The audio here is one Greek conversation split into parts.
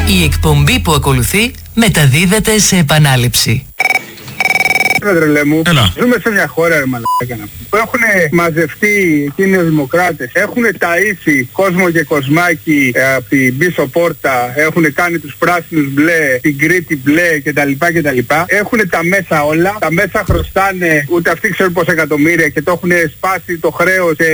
Η εκπομπή που ακολουθεί μεταδίδεται σε επανάληψη. Τρελέ μου, Έλα. ζούμε σε μια χώρα, ρε μαλάκα, που έχουν μαζευτεί εκείνοι οι δημοκράτες, έχουν ταΐσει κόσμο και κοσμάκι από την πίσω πόρτα, έχουν κάνει τους πράσινους μπλε, την Κρήτη μπλε κτλ. Έχουν τα μέσα όλα, τα μέσα χρωστάνε, ούτε αυτοί ξέρουν πόσα εκατομμύρια και το έχουν σπάσει το χρέος σε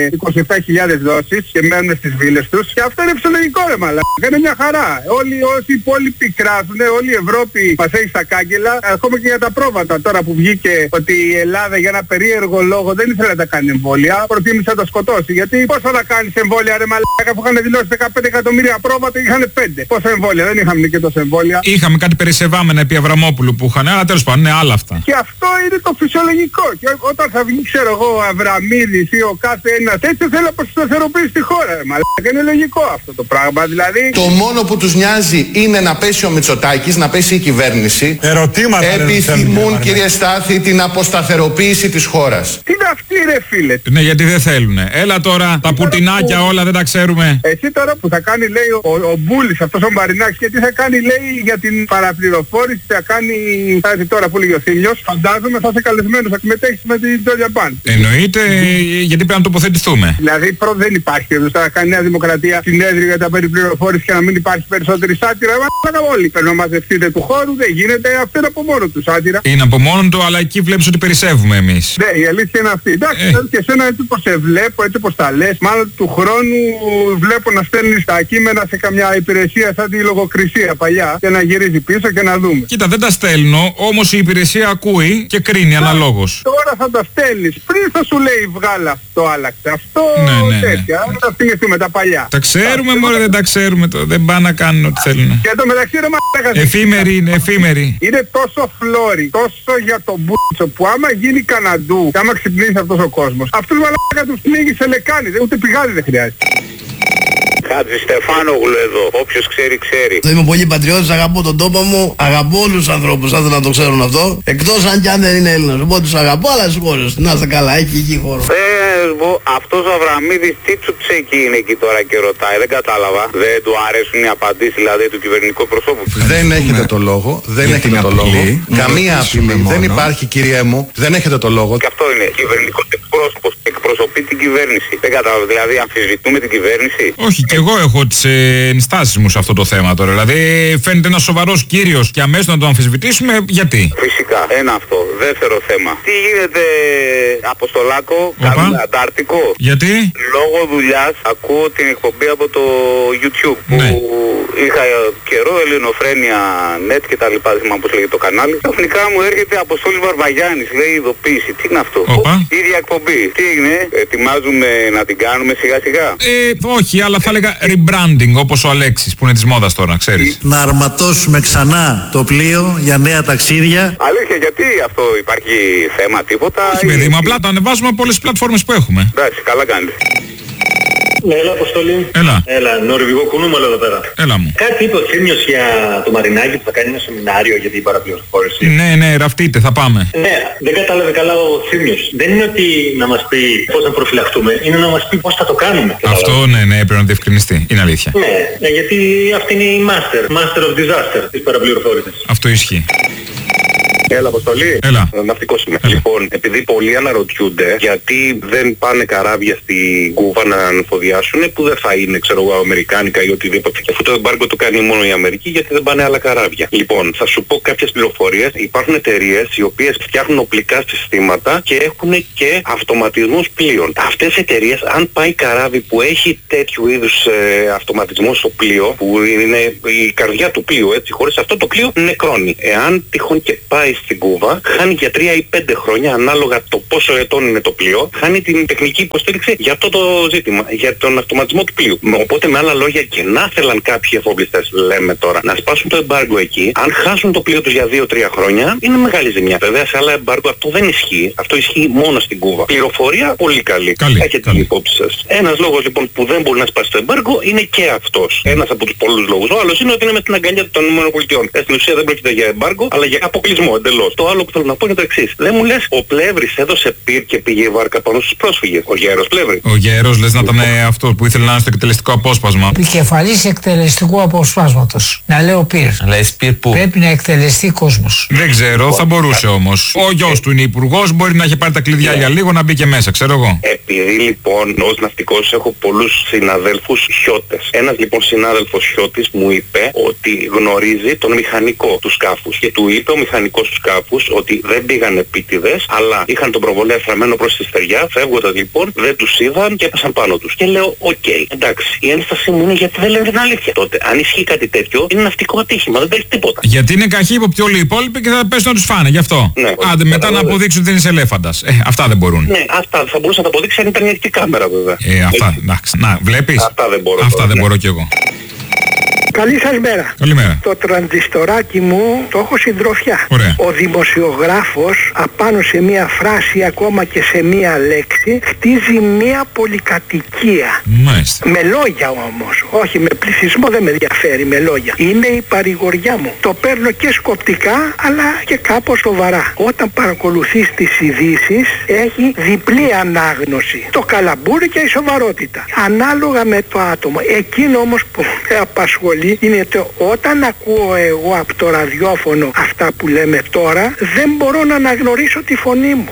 27.000 δόσεις και μένουν στις βίλες τους. Και αυτό είναι φυσιολογικό, ρε μαλάκα, είναι μια χαρά. Όλοι όσοι υπόλοιποι κράζουν, όλη η Ευρώπη μας έχει στα κάγκελα, ακόμα και για τα πρόβατα. Τώρα που βγήκε ότι η Ελλάδα για ένα περίεργο λόγο δεν ήθελε να τα κάνει εμβόλια, προτίμησε να τα σκοτώσει. Γιατί πώς θα τα κάνεις εμβόλια, ρε μαλάκα, που είχαν δηλώσει 15 εκατομμύρια πρόβατα, είχαν 5. Πόσα εμβόλια, δεν είχαμε και τόσα εμβόλια. Είχαμε κάτι περισεβάμενα επί Αβραμόπουλου που είχαν, αλλά τέλος πάντων, είναι άλλα αυτά. Και αυτό είναι το φυσιολογικό. Και όταν θα βγει, ξέρω εγώ, ο Αβραμίδης ή ο κάθε ένας έτσι, θέλει να αποσταθεροποιήσει τη χώρα, ρε μαλάκα. Είναι λογικό αυτό το πράγμα. Δηλαδή. Το μόνο που τους νοιάζει είναι να πέσει ο Μητσοτάκης, να πέσει η κυβέρνηση. Ερωτήματα. Επιθυμούν, κύριε Στάθη, την αποσταθεροποίηση της χώρας. Τι είναι αυτή, ρε φίλε. Ναι, γιατί δεν θέλουνε. Έλα τώρα, τα πουτινάκια όλα δεν τα ξέρουμε. Εσύ τώρα που θα κάνει, λέει, ο Μπούλης, αυτός ο Μαρινάκης, και τι θα κάνει, λέει, για την παραπληροφόρηση, θα κάνει, θα τώρα που λέει ο Θήλιος, φαντάζομαι θα είσαι καλεσμένος, θα συμμετέχεις με την Τζόλια Μπάν. Εννοείται, γιατί πρέπει να τοποθετηθούμε. Δηλαδή, πρώτα δεν υπάρχει εδώ, θα κάνει Νέα Δημοκρατία συνέδριο για τα περιπληροφόρηση και να μην υπάρχει περισσότερη σάτυρα. Όλοι πρέπει να μαζευτείτε του χώρου, δεν γίνεται, αυτό είναι από μόνο του σάτυρα. Είναι από μόνο του, αλλά εκεί βλέπεις ότι περισσεύουμε εμείς. Ναι, η αλήθεια είναι αυτή. Εντάξει, και εσένα έτσι πως σε βλέπω, έτσι πως τα λες, μάλλον του χρόνου βλέπω να στέλνεις τα κείμενα σε καμιά υπηρεσία σαν τη λογοκρισία παλιά και να γυρίζει πίσω και να δούμε. Κοίτα, δεν τα στέλνω, όμως η υπηρεσία ακούει και κρίνει αναλόγως. Τώρα θα τα στέλνεις, πριν θα σου λέει βγάλα αυτό, άλλαξε αυτό, τέτοια. Θα φύγεσαι με τα παλιά. Τα ξέρουμε, μωρέ, δεν τα ξέρουμε, δεν πάνε να κάνουν ό,τι θέλουν. Και το μεταξύ, ρε μαλάκα, Εφήμερη είναι, εφήμερη. είναι τόσο φλόρι, τόσο για τον μπούτσο που άμα γίνει καναντού και άμα ξυπνήσει αυτός ο κόσμος, αυτούς μαλάκα τους πνίγει σε λεκάνη, ούτε πηγάδι δεν χρειάζεται. Χάτζη Στεφάνογλου εδώ, όποιος ξέρει ξέρει. Είμαι πολύ πατριώτης, αγαπώ τον τόπο μου, αγαπώ όλους τους ανθρώπους, θα ήθελα να το ξέρουν αυτό. Εκτός αν κι αν δεν είναι Έλληνας, οπότε τους αγαπώ, αλλά στις χώρες. Να είστε καλά, έχει εκεί χώρο. Αυτός ο Αβραμίδης τι τσουτσέκι είναι εκεί τώρα και ρωτάει, δεν κατάλαβα. Δεν του αρέσουν οι απαντήσεις δηλαδή του κυβερνητικού προσώπου. Δεν έχετε το λόγο, δεν έχετε το λόγο. Καμία απειλή δεν υπάρχει, κύριέ μου, δεν έχετε το λόγο. Και αυτό είναι κυβερνητικός εκπρόσωπος, εκπροσωπεί την κυβέρνηση. Δεν κατάλαβα, δηλαδή αμφισβητούμε την κυβέρνηση. Όχι, και εγώ έχω τις ενστάσεις μου σε αυτό το θέμα τώρα. Δηλαδή φαίνεται ένας σοβαρός κύριος και αμέσως να το αμφισβητήσουμε, γιατί. Φυσικά, ένα αυτό. Δεύτερο θέμα. Τι γίνεται, Αποστολάκο, κάνουμε Αντάρτικο. Γιατί? Λόγω δουλειάς ακούω την εκπομπή από το YouTube που είχα καιρό, Ελληνοφρένια Net και τα λοιπά, δεν θυμάμαι πώς λέγεται το κανάλι. Ξαφνικά μου έρχεται Αποστόλης Βαρβαγιάννης, λέει ειδοποίηση. Τι είναι αυτό? Ίδια εκπομπή. Τι είναι, ετοιμάζουμε να την κάνουμε σιγά σιγά? Όχι, αλλά θα έλεγα rebranding, όπως ο Αλέξης που είναι της μόδας τώρα, ξέρεις. Να αρματώσουμε ξανά το πλοίο για νέα ταξίδια. Αλήθεια, γιατί αυτό υπάρχει θέμα, τίποτα? Όχι, παιδί μου, απλά το ανεβάζουμε από όλες τις πλατφόρμες που έχουμε. Εντάξει, καλά κάνετε. Ναι, έλα Αποστολή. Έλα, νορβηγό κουνούμαλο εδώ πέρα. Έλα μου. Κάτι είπε ο Θήμιος για το Μαρινάκη που θα κάνει ένα σεμινάριο για την παραπληροφόρηση. Ναι, ραφτείτε, θα πάμε. Ναι, δεν κατάλαβε καλά ο Θήμιος. Δεν είναι ότι να μας πει πώς να προφυλαχτούμε, είναι να μας πει πώς θα το κάνουμε. Αυτό ναι, πρέπει να διευκρινιστεί. Είναι αλήθεια. Ναι, γιατί αυτή είναι η master of disaster της παραπληροφόρησης. Αυτό ισχύει. Έλα, Αποστολή. Έλα. Ναυτικός είμαι. Λοιπόν, επειδή πολλοί αναρωτιούνται γιατί δεν πάνε καράβια στην Κούβα να ανεφοδιάσουν, που δεν θα είναι, ξέρω εγώ, αμερικάνικα ή οτιδήποτε. Και αυτό το εμπάργκο το κάνει μόνο η Αμερική, γιατί δεν πάνε άλλα καράβια. Λοιπόν, θα σου πω κάποιες πληροφορίες. Υπάρχουν εταιρείες οι οποίες φτιάχνουν οπλικά συστήματα και έχουν και αυτοματισμούς πλοίων. Αυτές οι εταιρείες, αν πάει καράβι που έχει τέτοιου είδους αυτοματισμό στο πλοίο, που είναι η καρδιά του πλοίου, έτσι, χωρίς αυτό το πλοίο νεκρώνει. Εάν τυχόν και πάει στην Κούβα, χάνει για 3 ή 5 χρόνια, ανάλογα το πόσο ετών είναι το πλοίο, χάνει την τεχνική υποστήριξη για αυτό το ζήτημα, για τον αυτοματισμό του πλοίου. Οπότε, με άλλα λόγια, και να θέλαν κάποιοι εφοπλιστές, λέμε τώρα, να σπάσουν το εμπάργκο εκεί, αν χάσουν το πλοίο τους για 2-3 χρόνια, είναι μεγάλη ζημιά. Βέβαια, σε άλλα εμπάργκο αυτό δεν ισχύει. Αυτό ισχύει μόνο στην Κούβα. Πληροφορία πολύ καλή. Έχετε την υπόψη σας. Ένας λόγος λοιπόν που δεν μπορεί να σπάσει το εμπάργκο είναι και αυτός. Ένας από τους πολλούς λόγους. Ο άλλος είναι ότι είναι με την αγκαλιά των ΗΠΑ. Στην ουσία δεν πρόκειται για εμπάργκο, αλλά για αποκλεισμό. εντελώς. Το άλλο που θέλω να πω είναι το εξής. Δεν μου λες, ο Πλεύρης έδωσε πυρ και πήγε η βάρκα πάνω στους πρόσφυγες. Ο Γέρος Πλεύρη. Ο Γέρος λες να ήταν αυτό που ήθελε να είναι στο εκτελεστικό απόσπασμα. Επικεφαλής εκτελεστικού αποσπάσματος. Να λέω πυρ. Λες πυρ που. Πρέπει να εκτελεστεί κόσμος. Δεν ξέρω, θα μπορούσε όμως. Ο γιος του είναι υπουργός, μπορεί να έχει πάρει τα κλειδιά για λίγο να μπει και μέσα, ξέρω εγώ. Επειδή λοιπόν ως ναυτικός έχω πολλούς συναδέλφους χιώτες. Ένας λοιπόν συνάδελφος χιώτης μου είπε ότι γνωρίζει τον μηχανικό του σκάφους. Και του είπε ο μηχανικός του σκάφους ότι δεν πήγαν επίτηδες, αλλά είχαν τον προβολέα στραμμένο προς τη στεριά. Φεύγοντας λοιπόν δεν τους είδαν και έπεσαν πάνω τους. Και λέω, οκ, εντάξει, η ένσταση μου είναι γιατί δεν λένε την αλήθεια. Τότε, αν ισχύει κάτι τέτοιο, είναι ναυτικό ατύχημα, δεν παίζει τίποτα. Γιατί είναι καχύποπτοι όλοι οι υπόλοιποι και θα πέσουν να τους φάνε, γι' αυτό. Ναι, άντε μετά να αποδείξουν ότι δεν είσαι ελέφαντας. Αυτά δεν μπορούν. Ναι, αυτά θα μπορούσα να τα αποδείξει αν ήταν η ανοιχτή κάμερα βέβαια. Αυτά, εντάξει. Να, βλέπεις. Αυτά δεν μπορώ. Αυτά δεν μπορώ κι εγώ. Καλή σας μέρα. Καλημέρα. Το τραντζιστοράκι μου το έχω συντροφιά. Ωραία. Ο δημοσιογράφος απάνω σε μία φράση, ακόμα και σε μία λέξη, χτίζει μία πολυκατοικία. Μάλιστα. Με λόγια όμως. Όχι, με πληθυσμό δεν με ενδιαφέρει, με λόγια. Είναι η παρηγοριά μου. Το παίρνω και σκοπτικά, αλλά και κάπως σοβαρά. Όταν παρακολουθείς τις ειδήσεις, έχει διπλή ανάγνωση. Το καλαμπούρι και η σοβαρότητα. Ανάλογα με το άτομο. Εκείνο όμως που με απασχολεί είναι το όταν ακούω εγώ από το ραδιόφωνο αυτά που λέμε τώρα, δεν μπορώ να αναγνωρίσω τη φωνή μου.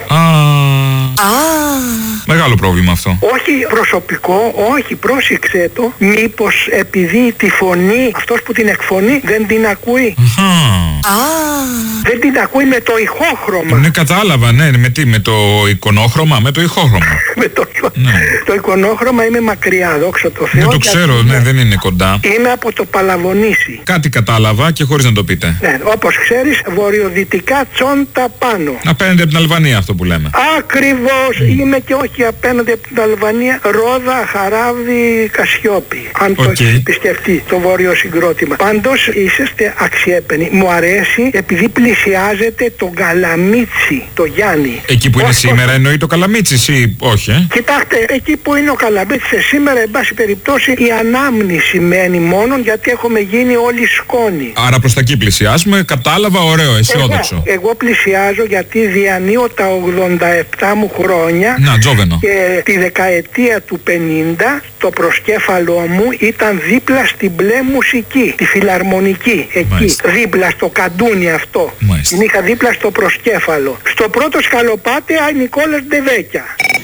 Μεγάλο πρόβλημα αυτό. Όχι προσωπικό, όχι, πρόσεξε το. Μήπως επειδή τη φωνή, αυτός που την εκφωνεί δεν την ακούει. Δεν την ακούει με το ηχόχρωμα. Ναι, κατάλαβα, ναι, με τι, με το εικονόχρωμα, με το ηχόχρωμα. Το εικονόχρωμα είμαι μακριά, δόξα τω Θεώ. Ναι, το ξέρω, ναι, δεν είναι κοντά. Είμαι από το Παλαβονήσι. Κάτι κατάλαβα και χωρίς να το πείτε. Ναι, όπως ξέρεις, βορειοδυτικά Τσόντα πάνω. Απέναντι από την Αλβανία αυτό που λέμε. Ακριβώς, είμαι και όχι απέναντι από την Αλβανία, Ρόδα, Χαράβδη, Κασιόπη. Αν το έχεις επισκεφτεί το βόρειο συγκρότημα. Πάντως είσαστε αξιέπαινοι. Μου αρέσει επειδή πλησιάζετε τον Καλαμίτσι, το Γιάννη. Εκεί που είναι σήμερα εννοεί το Καλαμίτσι ή όχι, Κοιτάξτε, εκεί που είναι ο Καλαμίτσης σήμερα, εν πάση περιπτώσει, η ανάμνηση μένει μόνον, γιατί έχουμε γίνει όλοι σκόνοι. Άρα προς τα εκεί πλησιάζουμε, κατάλαβα, ωραίο, αισιόδοξο. Εγώ πλησιάζω γιατί διανύω τα 87 μου χρόνια. Να, τζόβενο. Και τη δεκαετία του 50 το προσκέφαλό μου ήταν δίπλα στην μπλε μουσική, τη φιλαρμονική, εκεί. Μάλιστα. Δίπλα στο καντούνι αυτό. Μάλιστα. Την είχα δίπλα στο προσκέφαλο. Στο πρώτο σκαλοπάτι η Νικόλας Ντεβέκια.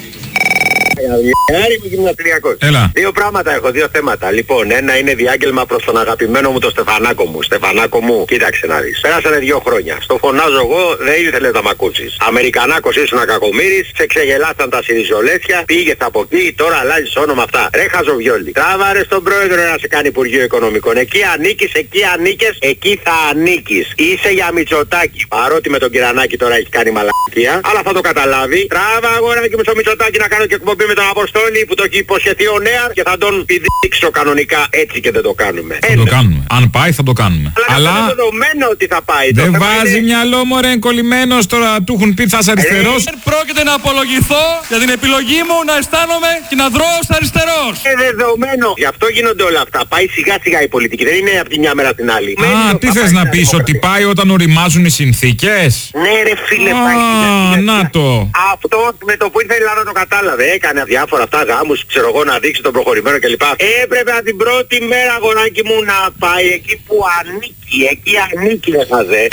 Έλα. Δύο πράγματα έχω, δύο θέματα. Λοιπόν, ένα είναι διάγγελμα προς τον αγαπημένο μου τον Στεφανάκο μου. Στεφανάκο μου, κοίταξε να δεις. Πέρασανε 2 χρόνια. Στο φωνάζω εγώ, δεν ήθελε να μ' ακούσεις. Αμερικανάκος ήσουν κακομοίρης, σε ξεγελάσταν τα σιριζολέθια, πήγες από εκεί, τώρα αλλάζεις όνομα αυτά. Ρε χαζοβιόλι. Τράβαρε στον πρόεδρο να σε κάνει Υπουργείο Οικονομικών. Εκεί ανήκεις, εκεί ανήκες, εκεί θα ανήκεις. Είσαι για Μητσοτάκη. Παρότι με τον Κυρανάκη τώρα έχει κάνει μαλακία, αλλά θα το καταλάβει. Τράβα αγοράκι μου στο Μητσοτάκη να κάνω και εκπομπή με τον Αποστόλη που το έχει υποσχεθεί ο Νέαρ και θα τον πηδήξω κανονικά, έτσι και δεν το κάνουμε. Θα το κάνουμε. Αν πάει θα το κάνουμε. Αλλά είναι δεδομένο ότι θα πάει. Δεν βάζει μυαλό μωρέ, εγκολλημένος τώρα, του έχουν πει θα είσαι αριστερός. Πρόκειται να απολογηθώ για την επιλογή μου να αισθάνομαι και να δρώ ως αριστερός. Δεδομένο. Γι' αυτό γίνονται όλα αυτά. Πάει σιγά σιγά η πολιτική. Δεν είναι από τη μια μέρα την άλλη. Τι θες να πεις, ότι πάει όταν οριμάζουν οι συνθήκες? Ναι ρε φίλε, πάει. Να το. Αυτό με το που ήρθε η Ελλάδα το κατάλαβε. Έκανε διάφορα αυτά γάμους, ξέρω εγώ, να δείξει τον προχωρημένο κλπ. Έπρεπε την πρώτη μέρα, αγοράκι μου, να πάει εκεί που ανήκει. Εκεί ανήκει, ρε χαζέ.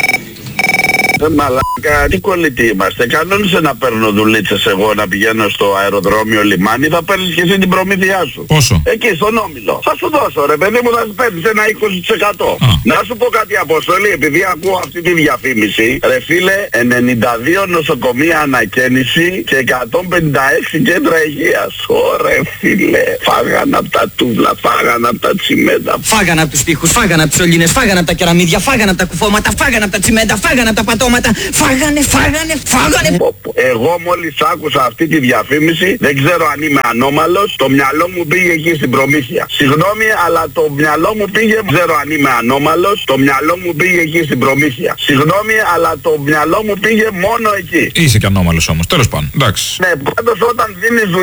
Μαλάκα, τι κολλητοί είμαστε. Κανόνισε να παίρνω δουλίτσες εγώ να πηγαίνω στο αεροδρόμιο λιμάνι, θα παίρνεις και εσύ την προμήθειά σου. Πόσο? Εκεί στον Όμιλο. Θα σου δώσω ρε παιδί μου, θα σου παίρνεις ένα 20%. Να σου πω κάτι Αποστολή, επειδή ακούω αυτή τη διαφήμιση. Ρε φίλε, 92 νοσοκομεία ανακαίνιση και 156 κέντρα υγείας. Ωρε φίλε, φάγανε από τα τούβλα, φάγανε από τα τσιμέντα. Φάγανε από τους τοίχους, φάγανε από τους σωλήνες, φάγανε από τα κεραμίδια, φάγανε από τα κουφώματα, φάγανε από τα τσιμέντα, φάγανε από τα πατώματα. Φάγανε. Εγώ μόλις άκουσα αυτή τη διαφήμιση, δεν ξέρω αν είμαι ανώμαλος, το μυαλό μου πήγε εκεί στην προμήθεια. Συγγνώμη, αλλά το μυαλό μου πήγε, δεν ξέρω αν είμαι ανώμαλος, το μυαλό μου πήγε εκεί στην προμήθεια. Συγγνώμη, αλλά το μυαλό μου πήγε μόνο εκεί. Είσαι και ανώμαλος όμως, τέλος πάντων, εντάξει. Ναι, πάντως όταν δίνεις